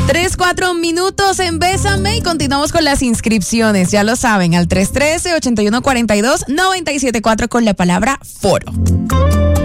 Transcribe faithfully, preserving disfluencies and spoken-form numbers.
Tres, cuatro minutos en Bésame y continuamos con las inscripciones. Ya lo saben, al tres uno tres, ocho uno cuatro dos, nueve siete cuatro con la palabra foro.